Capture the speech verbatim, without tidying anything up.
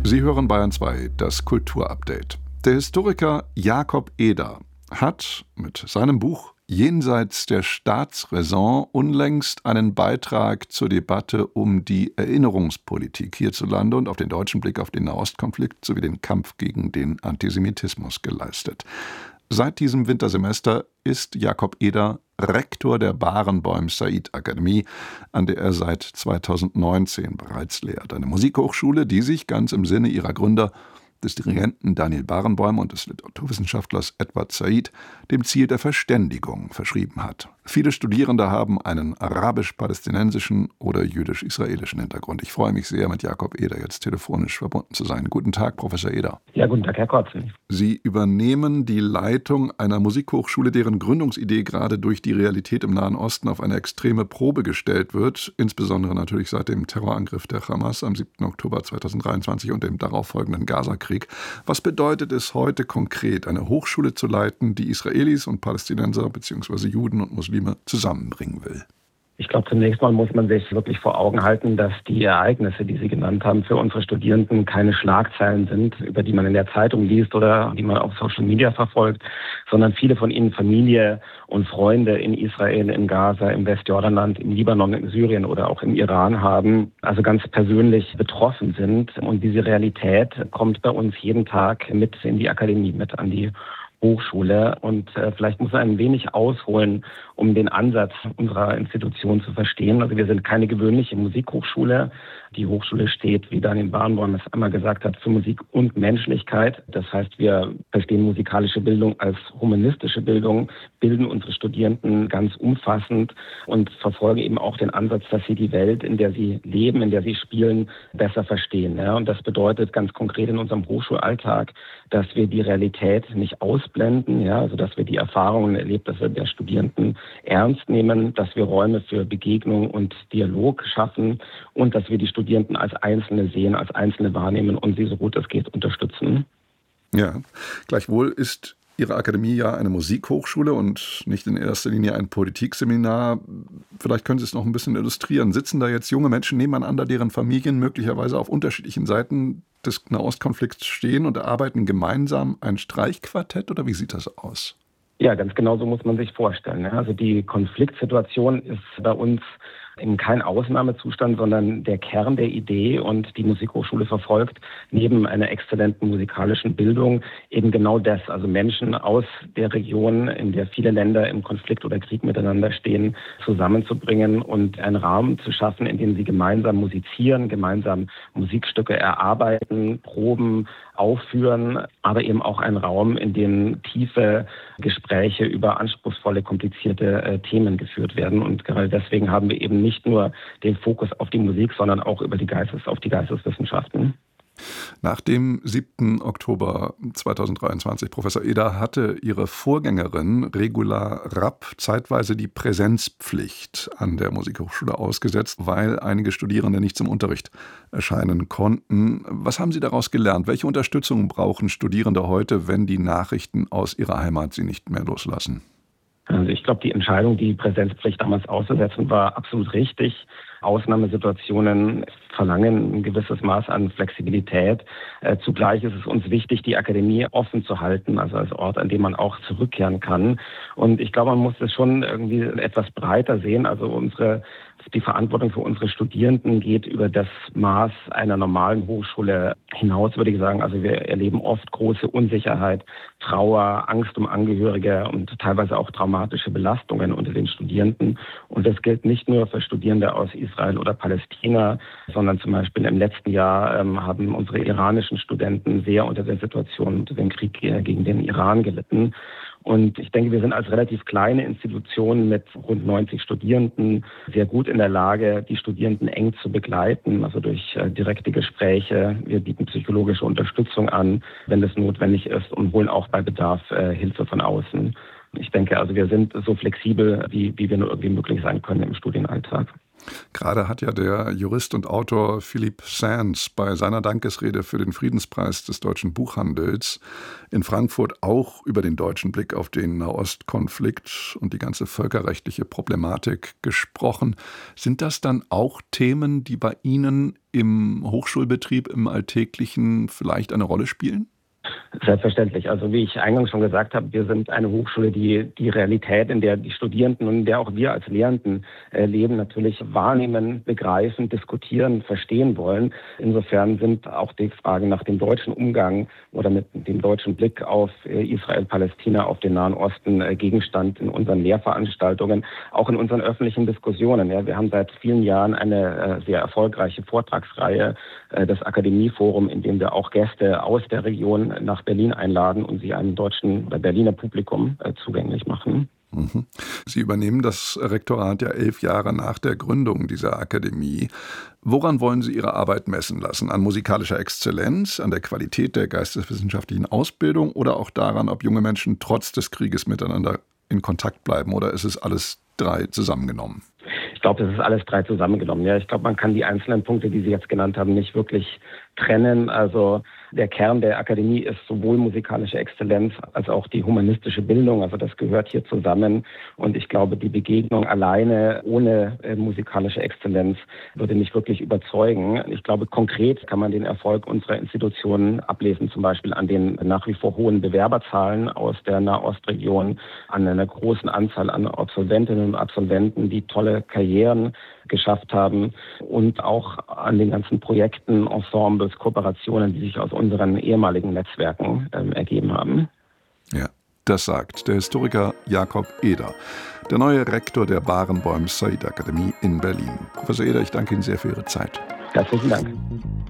Sie hören Bayern zwei, das Kulturupdate. Der Historiker Jakob Eder hat mit seinem Buch Jenseits der Staatsräson unlängst einen Beitrag zur Debatte um die Erinnerungspolitik hierzulande und auf den deutschen Blick auf den Nahostkonflikt sowie den Kampf gegen den Antisemitismus geleistet. Seit diesem Wintersemester ist Jakob Eder Rektor der Barenboim-Said-Akademie, an der er seit zweitausendneunzehn bereits lehrt. Eine Musikhochschule, die sich ganz im Sinne ihrer Gründer, des Dirigenten Daniel Barenboim und des Literaturwissenschaftlers Edward Said, dem Ziel der Verständigung verschrieben hat. Viele Studierende haben einen arabisch-palästinensischen oder jüdisch-israelischen Hintergrund. Ich freue mich sehr, mit Jakob Eder jetzt telefonisch verbunden zu sein. Guten Tag, Professor Eder. Ja, guten Tag, Herr Kotzen. Sie übernehmen die Leitung einer Musikhochschule, deren Gründungsidee gerade durch die Realität im Nahen Osten auf eine extreme Probe gestellt wird, insbesondere natürlich seit dem Terrorangriff der Hamas am siebten Oktober zweitausenddreiundzwanzig und dem darauffolgenden Gazakrieg. Was bedeutet es heute konkret, eine Hochschule zu leiten, die Israelis und Palästinenser bzw. Juden und Muslime zusammenbringen will? Ich glaube, zunächst mal muss man sich wirklich vor Augen halten, dass die Ereignisse, die Sie genannt haben, für unsere Studierenden keine Schlagzeilen sind, über die man in der Zeitung liest oder die man auf Social Media verfolgt, sondern viele von ihnen Familie und Freunde in Israel, in Gaza, im Westjordanland, im Libanon, in Syrien oder auch im Iran haben, also ganz persönlich betroffen sind. Und diese Realität kommt bei uns jeden Tag mit in die Akademie, mit an die Hochschule. Und äh, vielleicht muss man ein wenig ausholen, um den Ansatz unserer Institution zu verstehen. Also wir sind keine gewöhnliche Musikhochschule. Die Hochschule steht, wie Daniel Barenboim es einmal gesagt hat, für Musik und Menschlichkeit. Das heißt, wir verstehen musikalische Bildung als humanistische Bildung, bilden unsere Studierenden ganz umfassend und verfolgen eben auch den Ansatz, dass sie die Welt, in der sie leben, in der sie spielen, besser verstehen. Ja, und das bedeutet ganz konkret in unserem Hochschulalltag, dass wir die Realität nicht ausblenden, ja, also dass wir die Erfahrungen erlebt, dass wir der Studierenden ernst nehmen, dass wir Räume für Begegnung und Dialog schaffen und dass wir die Studierenden als Einzelne sehen, als Einzelne wahrnehmen und sie so gut es geht unterstützen. Ja, gleichwohl ist Ihre Akademie ja eine Musikhochschule und nicht in erster Linie ein Politikseminar. Vielleicht können Sie es noch ein bisschen illustrieren. Sitzen da jetzt junge Menschen nebeneinander, deren Familien möglicherweise auf unterschiedlichen Seiten des Nahostkonflikts stehen und erarbeiten gemeinsam ein Streichquartett oder wie sieht das aus? Ja, ganz genau so muss man sich vorstellen. Also die Konfliktsituation ist bei uns eben kein Ausnahmezustand, sondern der Kern der Idee, und die Musikhochschule verfolgt neben einer exzellenten musikalischen Bildung eben genau das, also Menschen aus der Region, in der viele Länder im Konflikt oder Krieg miteinander stehen, zusammenzubringen und einen Rahmen zu schaffen, in dem sie gemeinsam musizieren, gemeinsam Musikstücke erarbeiten, proben, aufführen, aber eben auch ein Raum, in dem tiefe Gespräche über anspruchsvolle, komplizierte äh, Themen geführt werden. Und gerade deswegen haben wir eben nicht nur den Fokus auf die Musik, sondern auch über die Geistes, auf die Geisteswissenschaften. Nach dem siebten Oktober zweitausenddreiundzwanzig, Professor Eder, hatte Ihre Vorgängerin Regula Rapp zeitweise die Präsenzpflicht an der Musikhochschule ausgesetzt, weil einige Studierende nicht zum Unterricht erscheinen konnten. Was haben Sie daraus gelernt? Welche Unterstützung brauchen Studierende heute, wenn die Nachrichten aus ihrer Heimat sie nicht mehr loslassen? Also ich glaube, die Entscheidung, die Präsenzpflicht damals auszusetzen, war absolut richtig. Ausnahmesituationen verlangen ein gewisses Maß an Flexibilität. Äh, zugleich ist es uns wichtig, die Akademie offen zu halten, also als Ort, an dem man auch zurückkehren kann. Und ich glaube, man muss das schon irgendwie etwas breiter sehen. Also unsere die Verantwortung für unsere Studierenden geht über das Maß einer normalen Hochschule hinaus, würde ich sagen. Also wir erleben oft große Unsicherheit, Trauer, Angst um Angehörige und teilweise auch traumatische Belastungen unter den Studierenden. Und das gilt nicht nur für Studierende aus Israel oder Palästina, sondern zum Beispiel im letzten Jahr ähm, haben unsere iranischen Studenten sehr unter der Situation, unter dem Krieg äh, gegen den Iran gelitten. Und ich denke, wir sind als relativ kleine Institution mit rund neunzig Studierenden sehr gut in der Lage, die Studierenden eng zu begleiten, also durch äh, direkte Gespräche. Wir bieten psychologische Unterstützung an, wenn das notwendig ist, und holen auch bei Bedarf äh, Hilfe von außen. Ich denke, also wir sind so flexibel, wie, wie wir nur irgendwie möglich sein können im Studienalltag. Gerade hat ja der Jurist und Autor Philippe Sands bei seiner Dankesrede für den Friedenspreis des deutschen Buchhandels in Frankfurt auch über den deutschen Blick auf den Nahostkonflikt und die ganze völkerrechtliche Problematik gesprochen. Sind das dann auch Themen, die bei Ihnen im Hochschulbetrieb, im Alltäglichen vielleicht eine Rolle spielen? Selbstverständlich. Also wie ich eingangs schon gesagt habe, wir sind eine Hochschule, die die Realität, in der die Studierenden und in der auch wir als Lehrenden äh, leben, natürlich wahrnehmen, begreifen, diskutieren, verstehen wollen. Insofern sind auch die Fragen nach dem deutschen Umgang oder mit dem deutschen Blick auf äh, Israel, Palästina, auf den Nahen Osten äh, Gegenstand in unseren Lehrveranstaltungen, auch in unseren öffentlichen Diskussionen. Ja, wir haben seit vielen Jahren eine äh, sehr erfolgreiche Vortragsreihe, äh, das Akademieforum, in dem wir auch Gäste aus der Region nach Berlin einladen und sie einem deutschen oder Berliner Publikum äh, zugänglich machen. Mhm. Sie übernehmen das Rektorat ja elf Jahre nach der Gründung dieser Akademie. Woran wollen Sie Ihre Arbeit messen lassen? An musikalischer Exzellenz, an der Qualität der geisteswissenschaftlichen Ausbildung oder auch daran, ob junge Menschen trotz des Krieges miteinander in Kontakt bleiben? Oder ist es alles drei zusammengenommen? Ich glaube, das ist alles drei zusammengenommen. Ja, ich glaube, man kann die einzelnen Punkte, die Sie jetzt genannt haben, nicht wirklich trennen. Also der Kern der Akademie ist sowohl musikalische Exzellenz als auch die humanistische Bildung. Also das gehört hier zusammen. Und ich glaube, die Begegnung alleine ohne äh, musikalische Exzellenz würde nicht wirklich überzeugen. Ich glaube, konkret kann man den Erfolg unserer Institutionen ablesen, zum Beispiel an den nach wie vor hohen Bewerberzahlen aus der Nahostregion, an einer großen Anzahl an Absolventinnen und Absolventen, die tolle Karrieren geschafft haben und auch an den ganzen Projekten, Ensembles, Kooperationen, die sich aus unseren ehemaligen Netzwerken ähm, ergeben haben. Ja, das sagt der Historiker Jakob Eder, der neue Rektor der Barenboim Said Akademie in Berlin. Professor Eder, ich danke Ihnen sehr für Ihre Zeit. Herzlichen Dank.